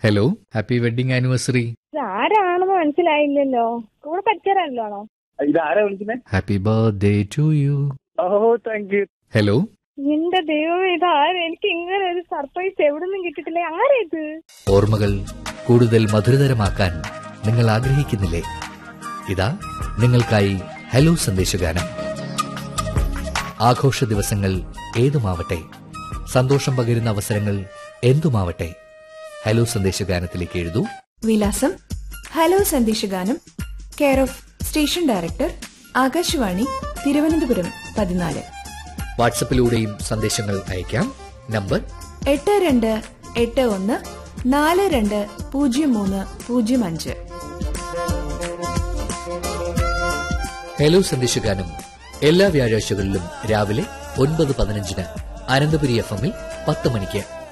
Hello, happy wedding anniversary. ആരാണെന്ന് മനസ്സിലായില്ലല്ലോ. കൂടെ പഠിച്ചവരാണല്ലോ. ഇതാരാ വിളിക്കുന്നത്? Happy birthday to you. Oh, thank you. Hello, എന്റെ ദൈവം, ഇതാര്? എനിക്ക് ഇങ്ങനെ ഒരു സർപ്രൈസ് എവിടെ നിന്നും കിട്ടിയിട്ടില്ല. ആരാ ഇത്? ഓർമ്മകൾ കൂടുതൽ മധുരതരമാക്കാൻ നിങ്ങൾ ആഗ്രഹിക്കുന്നില്ലേ? ഇതാ നിങ്ങൾക്കായി ഹലോ സന്ദേശഗാനം. ആഘോഷ ദിവസങ്ങൾ ഏതുമാവട്ടെ, സന്തോഷം പകരുന്ന അവസരങ്ങൾ എന്തുമാവട്ടെ, ഹലോ സന്ദേശഗാനത്തിലേക്ക് എഴുതൂ. വിലാസം: hello സന്ദേശഗാനം, care of station director, Akashvani, Thiruvananthapuram 14. വാട്സപ്പിലൂടെയും സന്ദേശങ്ങൾ അയക്കാം. നമ്പർ 8281420305. ഹലോ സന്ദേശഗാനം എല്ലാ വ്യാഴാഴ്ചകളിലും രാവിലെ 9:15 അനന്തപുരി FM-ൽ 10 മണിക്ക്.